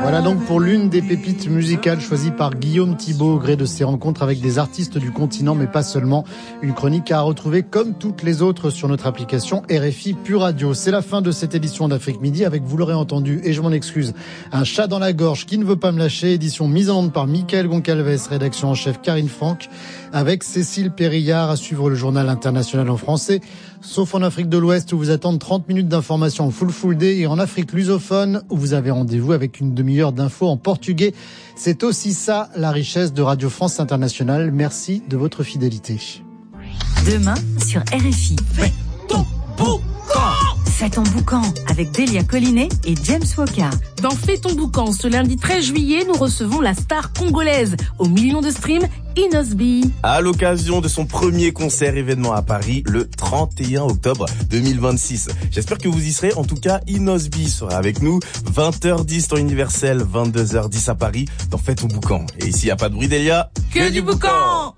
Voilà donc pour l'une des pépites musicales choisies par Guillaume Thibault au gré de ses rencontres avec des artistes du continent, mais pas seulement. Une chronique à retrouver comme toutes les autres sur notre application RFI Pure Radio. C'est la fin de cette édition d'Afrique Midi avec, vous l'aurez entendu, et je m'en excuse, un chat dans la gorge qui ne veut pas me lâcher. Édition mise en onde par Mickaël Goncalves, rédaction en chef Karine Franck, avec Cécile Périllard à suivre le journal international en français. Sauf en Afrique de l'Ouest où vous attendent 30 minutes d'information full day, et en Afrique lusophone où vous avez rendez-vous avec une demi-heure d'infos en portugais. C'est aussi ça la richesse de Radio France Internationale. Merci de votre fidélité. Demain sur RFI. Fais ton boucan. Fais ton boucan avec Delia Collinet et James Woka. Dans Fais ton boucan, ce lundi 13 juillet, nous recevons la star congolaise aux millions de streams, Inosbi. À l'occasion de son premier concert événement à Paris, le 31 octobre 2026. J'espère que vous y serez. En tout cas, Inosbi sera avec nous. 20h10 temps universel, 22h10 à Paris, dans Fais ton boucan. Et ici, il n'y a pas de bruit, Delia. Que du boucan!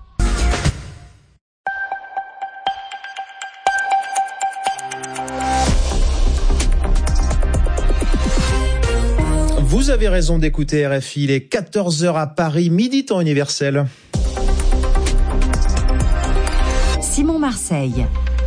Vous avez raison d'écouter RFI, il est 14h à Paris, midi temps universel. Simon Marseille.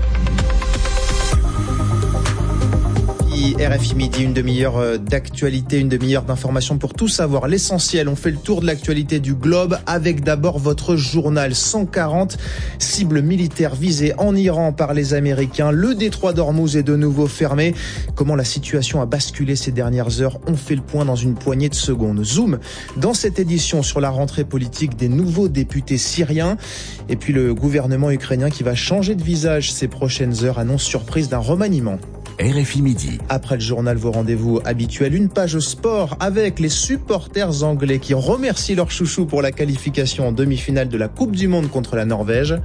RFI Midi, une demi-heure d'actualité, une demi-heure d'information pour tout savoir. L'essentiel, on fait le tour de l'actualité du globe avec d'abord votre journal. 140 cibles militaires visées en Iran par les Américains. Le détroit d'Ormuz est de nouveau fermé. Comment la situation a basculé ces dernières heures? On fait le point dans une poignée de secondes. Zoom dans cette édition sur la rentrée politique des nouveaux députés syriens. Et puis le gouvernement ukrainien qui va changer de visage ces prochaines heures, annonce surprise d'un remaniement. RFI Midi. Après le journal, vos rendez-vous habituels, une page sport avec les supporters anglais qui remercient leur chouchou pour la qualification en demi-finale de la Coupe du Monde contre la Norvège.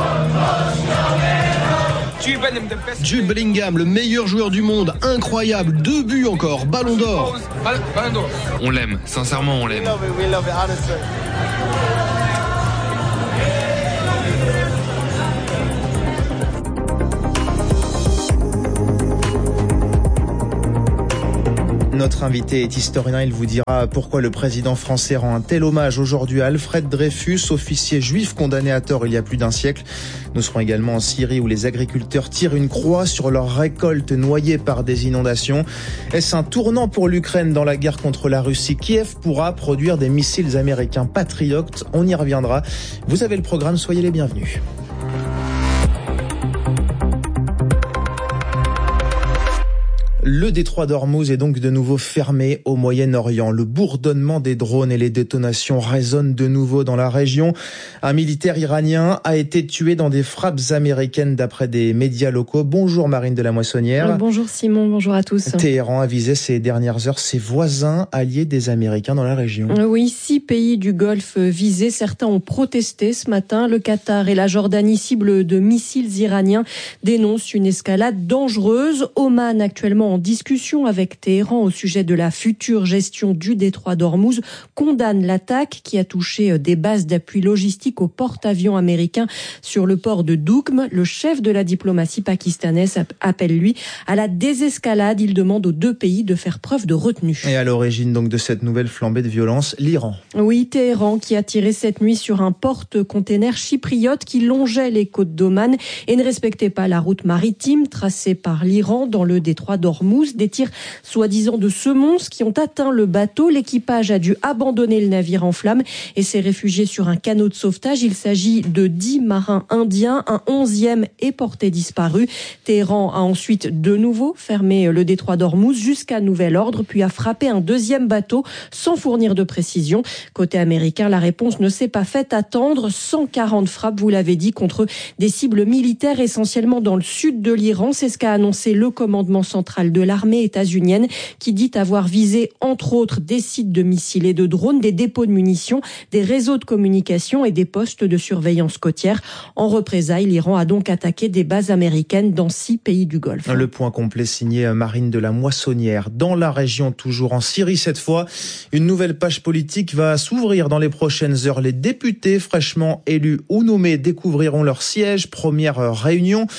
Jude Bellingham, le meilleur joueur du monde, incroyable, 2 buts encore, ballon d'or. On l'aime, sincèrement on l'aime. Notre invité est historien, il vous dira pourquoi le président français rend un tel hommage aujourd'hui à Alfred Dreyfus, officier juif condamné à tort il y a plus d'un siècle. Nous serons également en Syrie où les agriculteurs tirent une croix sur leurs récoltes noyées par des inondations. Est-ce un tournant pour l'Ukraine dans la guerre contre la Russie? Kiev pourra produire des missiles américains Patriot, on y reviendra. Vous avez le programme, soyez les bienvenus. Le détroit d'Ormuz est donc de nouveau fermé au Moyen-Orient. Le bourdonnement des drones et les détonations résonnent de nouveau dans la région. Un militaire iranien a été tué dans des frappes américaines d'après des médias locaux. Bonjour Marine de la Moissonnière. Bonjour Simon, bonjour à tous. Téhéran a visé ces dernières heures ses voisins alliés des Américains dans la région. Oui, 6 pays du Golfe visés. Certains ont protesté ce matin. Le Qatar et la Jordanie, cible de missiles iraniens, dénoncent une escalade dangereuse. Oman actuellement en discussion avec Téhéran au sujet de la future gestion du détroit d'Ormuz, condamne l'attaque qui a touché des bases d'appui logistique au porte-avions américain sur le port de Doukm. Le chef de la diplomatie pakistanaise appelle, lui, à la désescalade. Il demande aux 2 pays de faire preuve de retenue. Et à l'origine donc de cette nouvelle flambée de violence, l'Iran. Oui, Téhéran qui a tiré cette nuit sur un porte-container chypriote qui longeait les côtes d'Oman et ne respectait pas la route maritime tracée par l'Iran dans le détroit d'Ormuz. Des tirs soi-disant de semonces qui ont atteint le bateau. L'équipage a dû abandonner le navire en flammes et s'est réfugié sur un canot de sauvetage. Il s'agit de 10 marins indiens. Un 11e est porté disparu. Téhéran a ensuite de nouveau fermé le détroit d'Ormuz jusqu'à nouvel ordre, puis a frappé un 2e bateau sans fournir de précision. Côté américain, la réponse ne s'est pas faite attendre. 140 frappes, vous l'avez dit, contre des cibles militaires essentiellement dans le sud de l'Iran. C'est ce qu'a annoncé le commandement central de l'armée états-unienne qui dit avoir visé entre autres des sites de missiles et de drones, des dépôts de munitions, des réseaux de communication et des postes de surveillance côtière. En représailles, l'Iran a donc attaqué des bases américaines dans 6 pays du Golfe. Le point complet signé Marine de la Moissonnière. Dans la région, toujours en Syrie cette fois, une nouvelle page politique va s'ouvrir dans les prochaines heures. Les députés fraîchement élus ou nommés découvriront leur siège. Première réunion.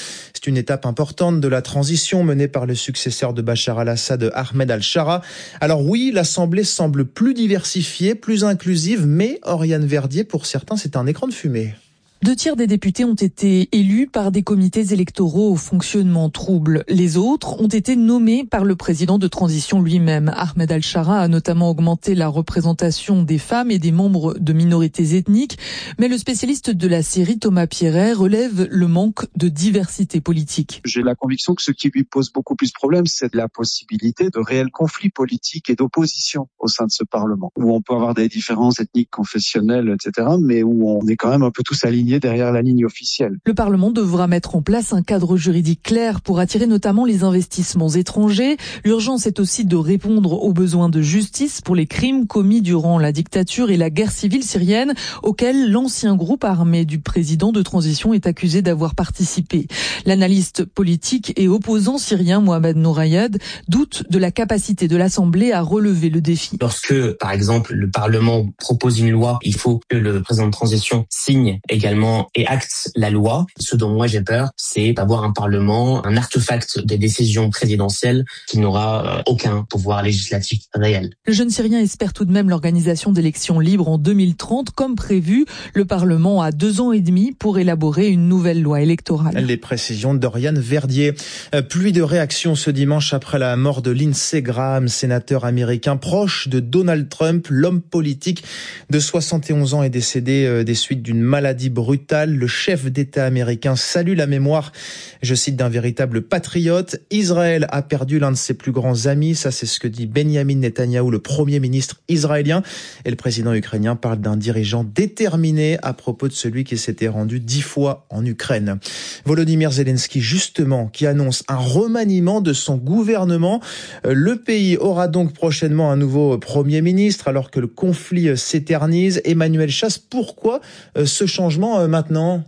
C'est une étape importante de la transition menée par le successeur de Bachar al-Assad, Ahmed al-Shara. Alors oui, l'Assemblée semble plus diversifiée, plus inclusive, mais Oriane Verdier, pour certains, c'est un écran de fumée. 2/3 des députés ont été élus par des comités électoraux au fonctionnement trouble. Les autres ont été nommés par le président de transition lui-même. Ahmed al-Shara a notamment augmenté la représentation des femmes et des membres de minorités ethniques. Mais le spécialiste de la Syrie, Thomas Pierret, relève le manque de diversité politique. J'ai la conviction que ce qui lui pose beaucoup plus de problèmes, c'est la possibilité de réels conflits politiques et d'opposition au sein de ce Parlement, où on peut avoir des différences ethniques, confessionnelles, etc., mais où on est quand même un peu tous alignés derrière la ligne officielle. Le Parlement devra mettre en place un cadre juridique clair pour attirer notamment les investissements étrangers. L'urgence est aussi de répondre aux besoins de justice pour les crimes commis durant la dictature et la guerre civile syrienne, auxquels l'ancien groupe armé du président de transition est accusé d'avoir participé. L'analyste politique et opposant syrien Mohamed Nourayad doute de la capacité de l'Assemblée à relever le défi. Lorsque, par exemple, le Parlement propose une loi, il faut que le président de transition signe également et acte la loi. Ce dont moi j'ai peur, c'est d'avoir un Parlement, un artefact des décisions présidentielles qui n'aura aucun pouvoir législatif réel. Le jeune Syrien espère tout de même l'organisation d'élections libres en 2030 comme prévu. Le Parlement a 2 ans et demi pour élaborer une nouvelle loi électorale. Les précisions d'Oriane Verdier. Pluie de réactions ce dimanche après la mort de Lindsey Graham, sénateur américain proche de Donald Trump. L'homme politique de 71 ans est décédé des suites d'une maladie brutale. Le chef d'État américain salue la mémoire, je cite, d'un véritable patriote. Israël a perdu l'un de ses plus grands amis, ça c'est ce que dit Benyamin Netanyahou, le premier ministre israélien. Et le président ukrainien parle d'un dirigeant déterminé à propos de celui qui s'était rendu 10 fois en Ukraine. Volodymyr Zelensky, justement, qui annonce un remaniement de son gouvernement. Le pays aura donc prochainement un nouveau premier ministre alors que le conflit s'éternise. Emmanuel Chasse, pourquoi ce changement maintenant?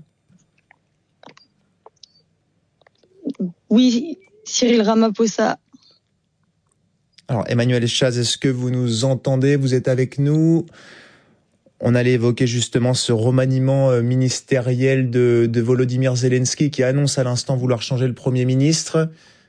Oui, Cyril Ramaphosa. Alors Emmanuel Chaz, est-ce que vous nous entendez? Vous êtes avec nous? On allait évoquer justement ce remaniement ministériel de Volodymyr Zelensky qui annonce à l'instant vouloir changer le Premier ministre.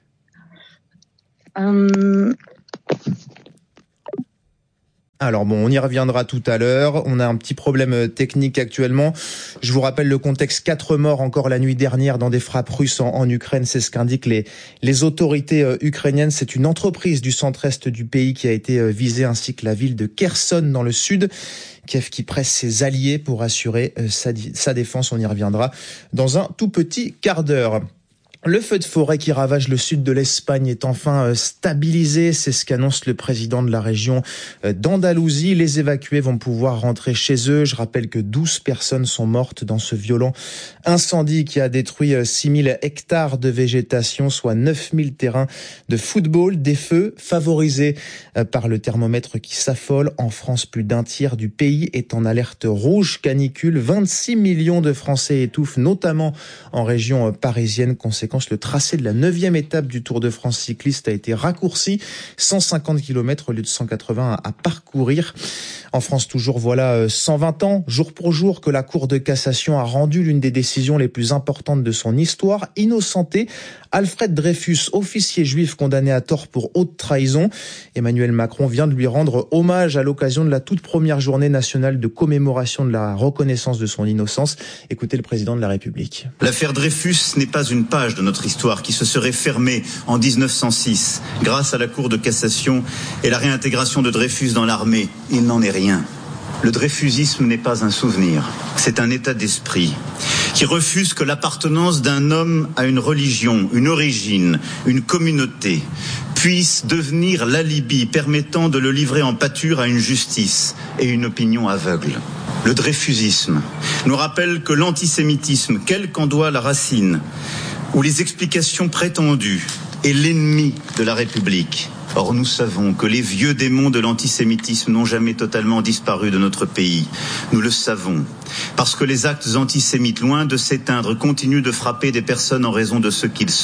Alors bon, on y reviendra tout à l'heure. On a un petit problème technique actuellement. Je vous rappelle le contexte, 4 morts encore la nuit dernière dans des frappes russes en Ukraine. C'est ce qu'indiquent les autorités ukrainiennes. C'est une entreprise du centre-est du pays qui a été visée, ainsi que la ville de Kherson dans le sud. Kiev qui presse ses alliés pour assurer sa défense. On y reviendra dans un tout petit quart d'heure. Le feu de forêt qui ravage le sud de l'Espagne est enfin stabilisé. C'est ce qu'annonce le président de la région d'Andalousie. Les évacués vont pouvoir rentrer chez eux. Je rappelle que 12 personnes sont mortes dans ce violent incendie qui a détruit 6000 hectares de végétation, soit 9000 terrains de football. Des feux favorisés par le thermomètre qui s'affole. En France, plus d'un tiers du pays est en alerte rouge canicule. 26 millions de Français étouffent, notamment en région parisienne. Conséquence, le tracé de la 9e étape du Tour de France cycliste a été raccourci. 150 km au lieu de 180 à parcourir. En France, toujours, voilà 120 ans, jour pour jour, que la Cour de cassation a rendu l'une des décisions les plus importantes de son histoire. Innocenté Alfred Dreyfus, officier juif condamné à tort pour haute trahison. Emmanuel Macron vient de lui rendre hommage à l'occasion de la toute première journée nationale de commémoration de la reconnaissance de son innocence. Écoutez le président de la République. L'affaire Dreyfus n'est pas une page de notre histoire qui se serait fermée en 1906 grâce à la Cour de cassation et la réintégration de Dreyfus dans l'armée. Il n'en est rien. Le dreyfusisme n'est pas un souvenir, c'est un état d'esprit qui refuse que l'appartenance d'un homme à une religion, une origine, une communauté puisse devenir l'alibi permettant de le livrer en pâture à une justice et une opinion aveugle. Le dreyfusisme nous rappelle que l'antisémitisme, quelle qu'en soit la racine, ou les explications prétendues, est l'ennemi de la République. Or, nous savons que les vieux démons de l'antisémitisme n'ont jamais totalement disparu de notre pays. Nous le savons, parce que les actes antisémites, loin de s'éteindre, continuent de frapper des personnes en raison de ce qu'ils sont.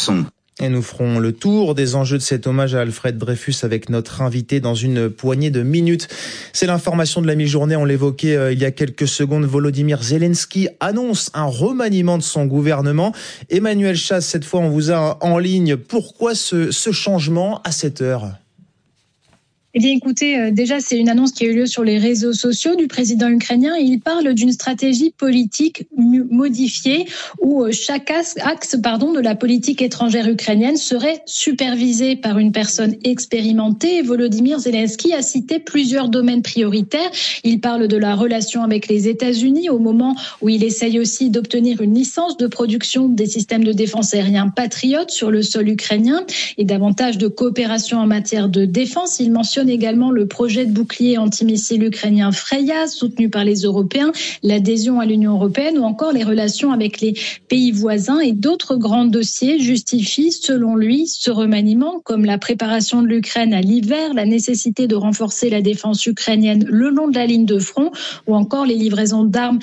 Et nous ferons le tour des enjeux de cet hommage à Alfred Dreyfus avec notre invité dans une poignée de minutes. C'est l'information de la mi-journée. On l'évoquait il y a quelques secondes. Volodymyr Zelensky annonce un remaniement de son gouvernement. Emmanuel Chaz, cette fois, on vous a en ligne. Pourquoi ce changement à cette heure ? Eh bien, écoutez, déjà, c'est une annonce qui a eu lieu sur les réseaux sociaux du président ukrainien. Il parle d'une stratégie politique modifiée où chaque axe de la politique étrangère ukrainienne serait supervisé par une personne expérimentée. Volodymyr Zelensky a cité plusieurs domaines prioritaires. Il parle de la relation avec les États-Unis au moment où il essaye aussi d'obtenir une licence de production des systèmes de défense aérien Patriot sur le sol ukrainien et davantage de coopération en matière de défense. Il mentionne également le projet de bouclier antimissile ukrainien Freya, soutenu par les Européens, l'adhésion à l'Union européenne ou encore les relations avec les pays voisins. Et d'autres grands dossiers justifient, selon lui, ce remaniement, comme la préparation de l'Ukraine à l'hiver, la nécessité de renforcer la défense ukrainienne le long de la ligne de front ou encore les livraisons d'armes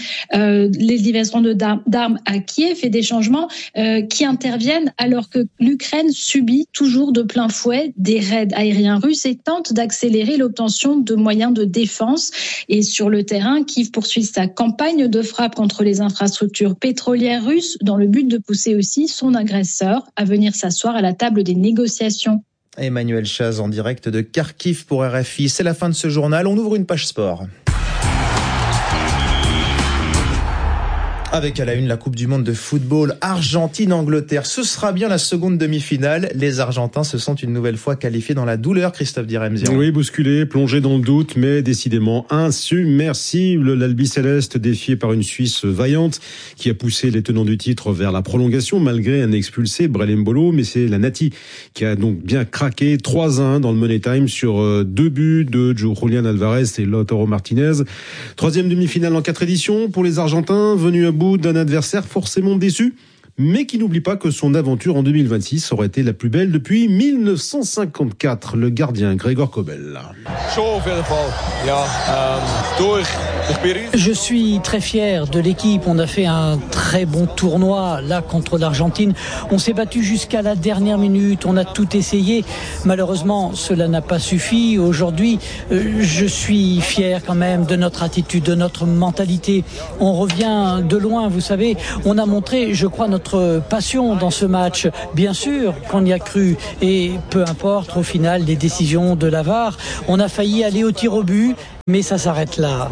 à Kiev et des changements qui interviennent alors que l'Ukraine subit toujours de plein fouet des raids aériens russes et tente d'accélérer l'obtention de moyens de défense. Et sur le terrain, Kiev poursuit sa campagne de frappe contre les infrastructures pétrolières russes dans le but de pousser aussi son agresseur à venir s'asseoir à la table des négociations. Emmanuel Chaz en direct de Kharkiv pour RFI. C'est la fin de ce journal. On ouvre une page sport. Avec à la une la Coupe du Monde de football, Argentine-Angleterre. Ce sera bien la seconde demi-finale. Les Argentins se sont une nouvelle fois qualifiés dans la douleur, Christophe Diremzian. Oui, bousculé, plongé dans le doute, mais décidément insubmersible. L'Albi Céleste défié par une Suisse vaillante qui a poussé les tenants du titre vers la prolongation malgré un expulsé, Brelem Bolo. Mais c'est la Nati qui a donc bien craqué 3-1 dans le Money Time sur 2 buts de Julián Alvarez et Lautaro Martinez. Troisième demi-finale en 4 éditions pour les Argentins, venus à bout d'un adversaire forcément déçu, mais qui n'oublie pas que son aventure en 2026 aurait été la plus belle depuis 1954. Le gardien Gregor Kobel. Je suis très fier de l'équipe. On a fait un très bon tournoi là contre l'Argentine. On s'est battu jusqu'à la dernière minute. On a tout essayé. Malheureusement, cela n'a pas suffi. Aujourd'hui, je suis fier quand même de notre attitude, de notre mentalité. On revient de loin, vous savez. On a montré, je crois, notre passion dans ce match. Bien sûr qu'on y a cru. Et peu importe, au final, les décisions de la VAR. On a failli aller au tir au but. Mais ça s'arrête là.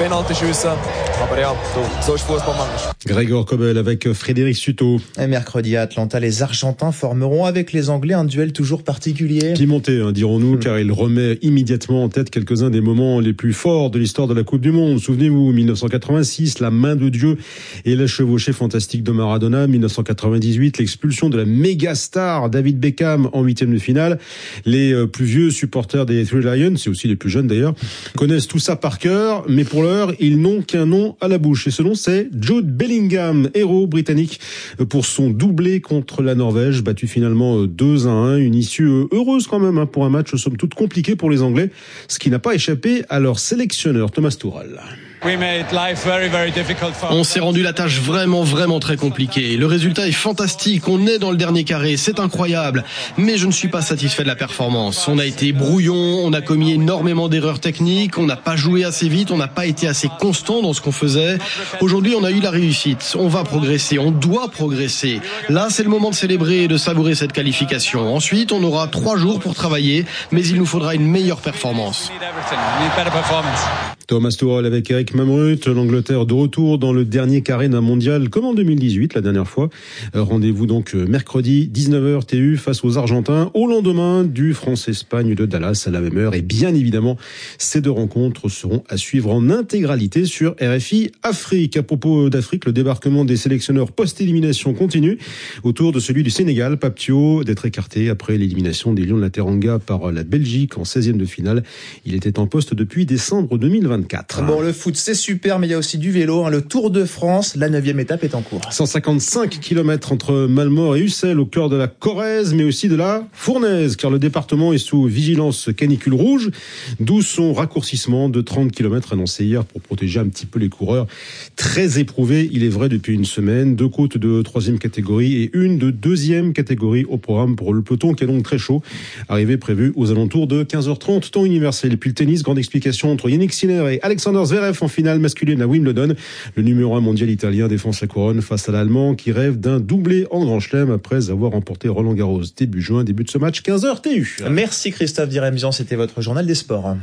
Gregor Kobel avec Frédéric Suto. Et mercredi à Atlanta, les Argentins formeront avec les Anglais un duel toujours particulier. Pimenté, dirons-nous, car il remet immédiatement en tête quelques-uns des moments les plus forts de l'histoire de la Coupe du Monde. Souvenez-vous, 1986, la main de Dieu et la chevauchée fantastique de Maradona. 1998, l'expulsion de la méga star David Beckham en 8e de finale. Les plus vieux supporters des Three Lions, et aussi les plus jeunes d'ailleurs, connaissent tout ça par cœur, mais pour l'heure, ils n'ont qu'un nom à la bouche. Et ce nom, c'est Jude Bellingham, héros britannique pour son doublé contre la Norvège, battu finalement 2-1. Une issue heureuse quand même pour un match somme toute compliqué pour les Anglais, ce qui n'a pas échappé à leur sélectionneur Thomas Tuchel. On s'est rendu la tâche vraiment très compliquée. Le résultat est fantastique, on est dans le dernier carré, c'est incroyable. Mais je ne suis pas satisfait de la performance. On a été brouillon, on a commis énormément d'erreurs techniques, on n'a pas joué assez vite, on n'a pas été assez constant dans ce qu'on faisait. Aujourd'hui, on a eu la réussite, on va progresser, on doit progresser. Là, c'est le moment de célébrer et de savourer cette qualification. Ensuite, on aura 3 jours pour travailler, mais il nous faudra une meilleure performance. Thomas Tuchel avec Eric Mamrut, l'Angleterre de retour dans le dernier carré d'un mondial comme en 2018 la dernière fois. Rendez-vous donc mercredi 19h TU face aux Argentins au lendemain du France-Espagne de Dallas à la même heure. Et bien évidemment, ces 2 rencontres seront à suivre en intégralité sur RFI Afrique. À propos d'Afrique, le débarquement des sélectionneurs post-élimination continue autour de celui du Sénégal. Pape Thiaw d'être écarté après l'élimination des Lions de la Teranga par la Belgique en 16e de finale. Il était en poste depuis décembre 2020. 2024. Bon, le foot, c'est super, mais il y a aussi du vélo. Le Tour de France, la 9e étape est en cours. 155 km entre Malmort et Ussel, au cœur de la Corrèze, mais aussi de la Fournaise, car le département est sous vigilance canicule rouge, d'où son raccourcissement de 30 km annoncé hier pour protéger un petit peu les coureurs. Très éprouvés, il est vrai, depuis une semaine. 2 côtes de 3e catégorie et une de 2e catégorie au programme pour le peloton, qui est donc très chaud. Arrivée prévue aux alentours de 15h30, temps universel. Et puis le tennis, grande explication entre Yannick Sinner et Alexander Zverev en finale masculine à Wimbledon. Le numéro 1 mondial italien défend sa couronne face à l'Allemand qui rêve d'un doublé en Grand Chelem après avoir remporté Roland Garros début juin. Début de ce match, 15h TU. Merci Christophe Diremzian, c'était votre journal des sports.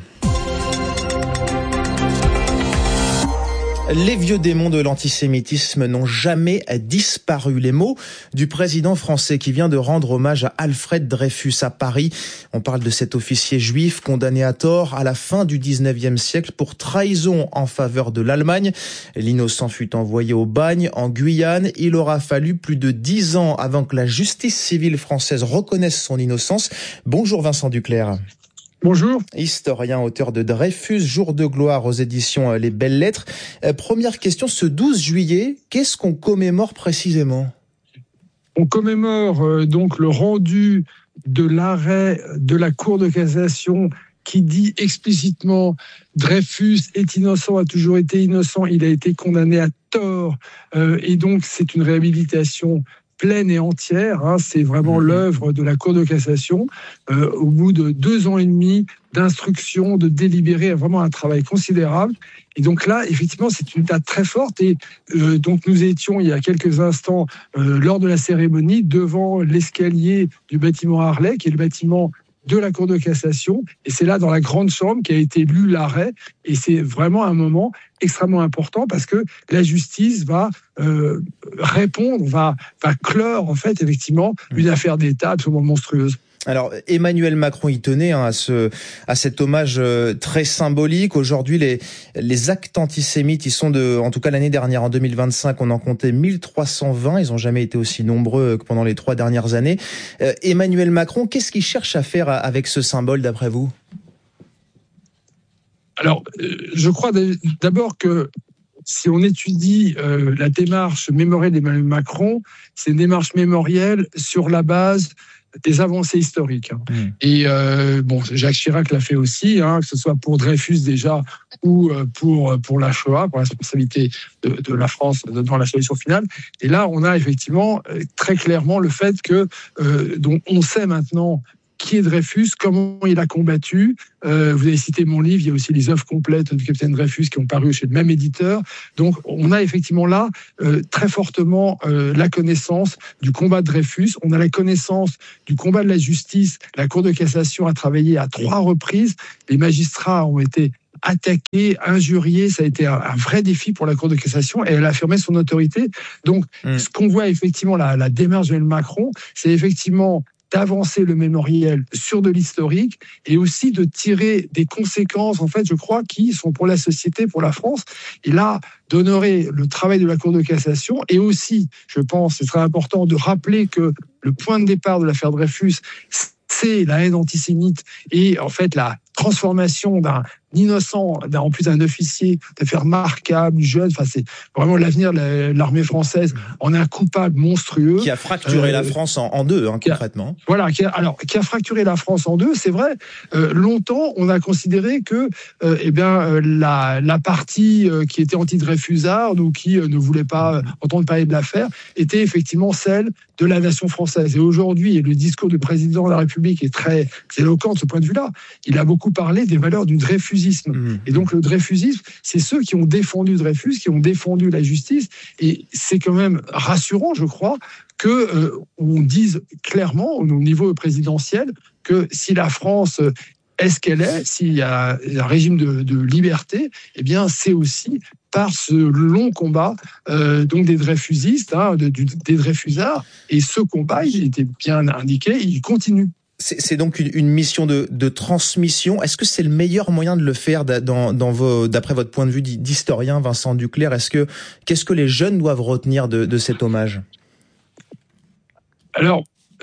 Les vieux démons de l'antisémitisme n'ont jamais disparu. Les mots du président français qui vient de rendre hommage à Alfred Dreyfus à Paris. On parle de cet officier juif condamné à tort à la fin du 19e siècle pour trahison en faveur de l'Allemagne. L'innocent fut envoyé au bagne en Guyane. Il aura fallu plus de 10 ans avant que la justice civile française reconnaisse son innocence. Bonjour Vincent Duclerc. Bonjour. Historien, auteur de Dreyfus, jour de gloire aux éditions Les Belles Lettres. Première question, ce 12 juillet, qu'est-ce qu'on commémore précisément ? On commémore donc le rendu de l'arrêt de la Cour de cassation qui dit explicitement Dreyfus est innocent, a toujours été innocent, il a été condamné à tort et donc c'est une réhabilitation pleine et entière, c'est vraiment l'œuvre de la Cour de cassation. Au bout de 2 ans et demi d'instruction, de délibéré, vraiment un travail considérable. Et donc là, effectivement, c'est une date très forte. Et donc nous étions il y a quelques instants lors de la cérémonie devant l'escalier du bâtiment Harlay, qui est le bâtiment de la Cour de cassation, et c'est là dans la grande chambre qu'a été lu l'arrêt, et c'est vraiment un moment extrêmement important parce que la justice va répondre, va clore en fait effectivement une affaire d'État absolument monstrueuse. Alors Emmanuel Macron y tenait à cet hommage très symbolique. Aujourd'hui, les actes antisémites, ils sont en tout cas l'année dernière, en 2025, on en comptait 1320. Ils n'ont jamais été aussi nombreux que pendant les 3 dernières années. Emmanuel Macron, qu'est-ce qu'il cherche à faire avec ce symbole, d'après vous ? Alors, je crois d'abord que si on étudie la démarche mémorielle d'Emmanuel Macron, c'est une démarche mémorielle sur la base des avancées historiques. Et Jacques Chirac l'a fait aussi, que ce soit pour Dreyfus déjà ou pour la Shoah, pour la responsabilité de la France devant la solution finale. Et là, on a effectivement très clairement le fait que donc on sait maintenant qui est Dreyfus, comment il a combattu. Vous avez cité mon livre, il y a aussi les œuvres complètes du capitaine Dreyfus qui ont paru chez le même éditeur. Donc on a effectivement là très fortement la connaissance du combat de Dreyfus. On a la connaissance du combat de la justice. La Cour de cassation a travaillé à 3 reprises. Les magistrats ont été attaqués, injuriés. Ça a été un vrai défi pour la Cour de cassation et elle a affirmé son autorité. Donc ce qu'on voit effectivement, la démarche de Macron, c'est effectivement d'avancer le mémoriel sur de l'historique et aussi de tirer des conséquences, en fait, je crois, qui sont pour la société, pour la France. Et là, d'honorer le travail de la Cour de cassation et aussi, je pense, ce serait important de rappeler que le point de départ de l'affaire Dreyfus, c'est la haine antisémite et en fait la transformation d'un innocent, en plus d'un officier, d'affaires marquables, jeune. Enfin, c'est vraiment l'avenir de l'armée française en un coupable monstrueux. Qui a fracturé la France en 2, concrètement. Voilà, qui a fracturé la France en 2, c'est vrai. Longtemps, on a considéré que la partie qui était anti-Dreyfusarde ou qui ne voulait pas entendre parler de l'affaire était effectivement celle de la nation française. Et aujourd'hui, le discours du président de la République est très éloquent de ce point de vue-là. Il a beaucoup parlé des valeurs du dreyfusisme. Et donc le dreyfusisme, c'est ceux qui ont défendu Dreyfus, qui ont défendu la justice. Et c'est quand même rassurant, je crois, que on dise clairement au niveau présidentiel que si la France est ce qu'elle est, s'il y a un régime de liberté, eh bien c'est aussi par ce long combat donc des dreyfusistes, des dreyfusards. Et ce combat, il était bien indiqué, il continue. C'est donc une mission de transmission. Est-ce que c'est le meilleur moyen de le faire d'après votre point de vue d'historien, Vincent Duclerc ? Qu'est-ce que les jeunes doivent retenir de cet hommage ? Alors,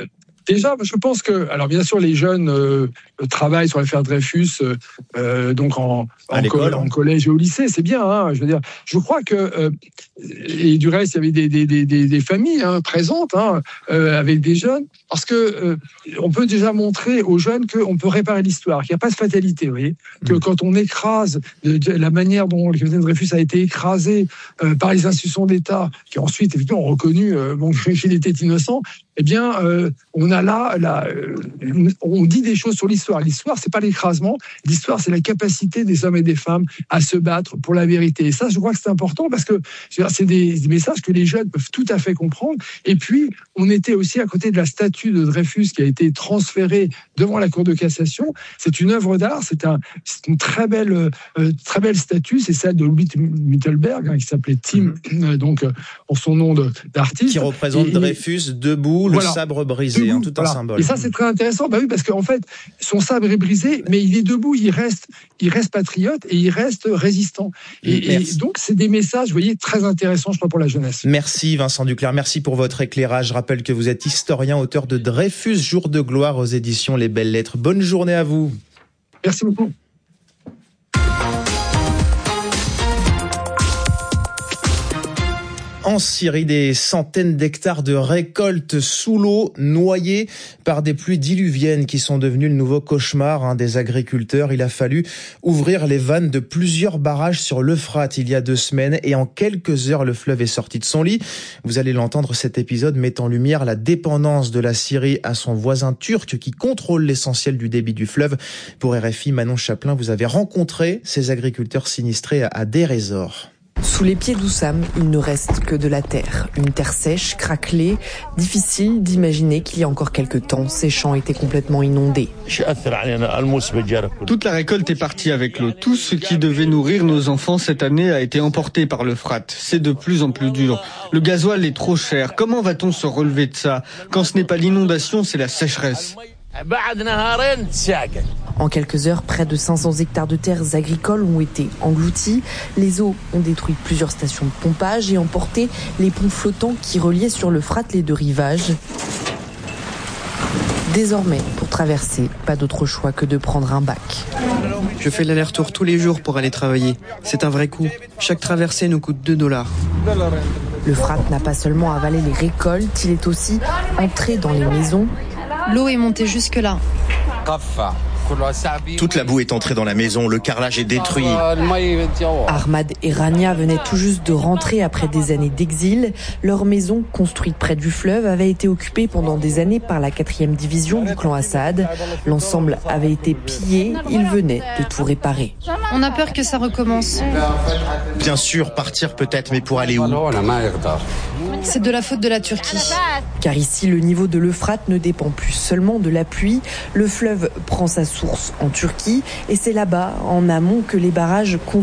Déjà, je pense que, alors bien sûr, les jeunes travaillent sur l'affaire Dreyfus, donc en collège et au lycée, c'est bien. Hein, je veux dire, je crois que et du reste, il y avait des familles présentes avec des jeunes, parce que on peut déjà montrer aux jeunes qu'on peut réparer l'histoire, qu'il n'y a pas de fatalité. Vous voyez, que quand on écrase la manière dont le capitaine Dreyfus a été écrasé par les institutions d'État, qui ensuite évidemment ont reconnu qu'il était innocent. Eh bien, on a on dit des choses sur l'histoire. L'histoire, c'est pas l'écrasement. L'histoire, c'est la capacité des hommes et des femmes à se battre pour la vérité. Et ça, je crois que c'est important parce que c'est des messages que les jeunes peuvent tout à fait comprendre. Et puis, on était aussi à côté de la statue de Dreyfus qui a été transférée devant la Cour de cassation. C'est une œuvre d'art. C'est une très belle statue. C'est celle de Louis Mittelberg, qui s'appelait Tim, donc pour son nom d'artiste. Qui représente Dreyfus debout. Le sabre brisé, tout un symbole. Et ça, c'est très intéressant. Bah oui, parce qu'en fait, son sabre est brisé, mais il est debout, il reste patriote et il reste résistant. Et donc, c'est des messages, vous voyez, très intéressants, je crois, pour la jeunesse. Merci Vincent Duclerc, merci pour votre éclairage. Je rappelle que vous êtes historien, auteur de Dreyfus, Jour de gloire aux éditions Les Belles Lettres. Bonne journée à vous. Merci beaucoup. En Syrie, des centaines d'hectares de récoltes sous l'eau, noyés par des pluies diluviennes qui sont devenues le nouveau cauchemar des agriculteurs. Il a fallu ouvrir les vannes de plusieurs barrages sur l'Euphrate il y a 2 semaines et en quelques heures, le fleuve est sorti de son lit. Vous allez l'entendre, cet épisode met en lumière la dépendance de la Syrie à son voisin turc qui contrôle l'essentiel du débit du fleuve. Pour RFI, Manon Chaplin, vous avez rencontré ces agriculteurs sinistrés à Deir ez-Zor. Sous les pieds d'Oussam, il ne reste que de la terre. Une terre sèche, craquelée, difficile d'imaginer qu'il y a encore quelques temps, ces champs étaient complètement inondés. Toute la récolte est partie avec l'eau. Tout ce qui devait nourrir nos enfants cette année a été emporté par l'Euphrate. C'est de plus en plus dur. Le gasoil est trop cher. Comment va-t-on se relever de ça? Quand ce n'est pas l'inondation, c'est la sécheresse. En quelques heures, près de 500 hectares de terres agricoles ont été engloutis. Les eaux ont détruit plusieurs stations de pompage et emporté les ponts flottants qui reliaient sur l'Euphrate les 2 rivages. Désormais, pour traverser, pas d'autre choix que de prendre un bac. Je fais l'aller-retour tous les jours pour aller travailler. C'est un vrai coût. Chaque traversée nous coûte $2. L'Euphrate n'a pas seulement avalé les récoltes, il est aussi entré dans les maisons. L'eau est montée jusque-là. Toute la boue est entrée dans la maison, le carrelage est détruit. Ahmad et Rania venaient tout juste de rentrer après des années d'exil. Leur maison, construite près du fleuve, avait été occupée pendant des années par la 4e division du clan Assad. L'ensemble avait été pillé, ils venaient de tout réparer. On a peur que ça recommence. Bien sûr, partir peut-être, mais pour aller où? C'est de la faute de la Turquie. Car ici, le niveau de l'Euphrate ne dépend plus seulement de la pluie. Le fleuve prend sa source en Turquie et c'est là-bas, en amont, que les barrages